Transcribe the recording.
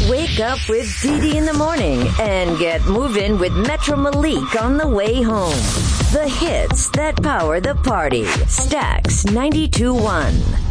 Wake up with Dee in the morning and get moving with Metro Malik on the way home. The hits that power the party. Stax 92.1.